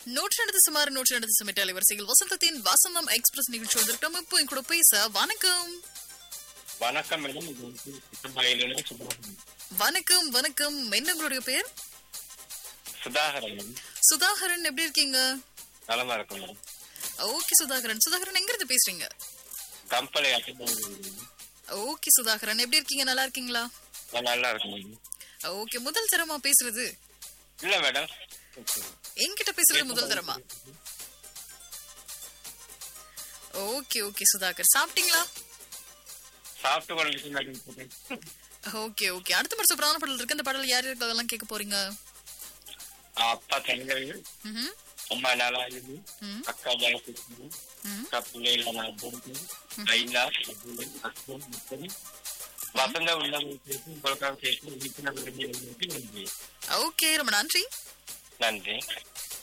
சுமார் 102 அலைவரிசையில் வசந்தத்தின் வசந்தம் எக்ஸ்பிரஸ் நிகழ்ச்சி வந்திருக்கோம். இப்போ என் கூட பேச வணக்கம். வணக்கம் மேடம். இது வந்து சித்தம்பாயிலிருந்து சுப்பிரமணியன். வணக்கம் வணக்கம். என்ன உங்களுடைய பேர்? சுதாகரன் மேடம். சுதாகரன், எப்படி இருக்கீங்க? நலமா இருக்கும் மேடம். ஓகே சுதாகரன். சுதாகரன் எங்க இருந்து பேசுறீங்க? கம்பளை ஓகே சுதாகரன், எப்படி இருக்கீங்க? நல்லா இருக்கீங்களா? நல்லா இருக்கும் மேடம். ஓகே, முதல் தரமா பேசுறது? இல்ல மேடம், என்கிட்ட பேசுறது முதல் தரமா? ஓகே ஓகே சுதாகர், சாப்பிட்டீங்களா? சாப்பிட்டு கொண்டு மேடம். ஓகே ஓகே, அடுத்த மாதிரி சூப்பரான பாடல் இருக்கு. இந்த பாடல் யார் இருக்கு அதெல்லாம் கேட்க போறீங்க? அப்பா தங்கை, அம்மா நாலாயுது, அக்கா ஜனகிருஷ்ணன், அக்கா பிள்ளைகள் ஐநா அஸ்வன் முத்தரி வசந்த உள்ளவர்களுக்கு உங்களுக்காக சேர்த்து நன்றி. ஓகே, ரொம்ப நன்றி. நன்றி.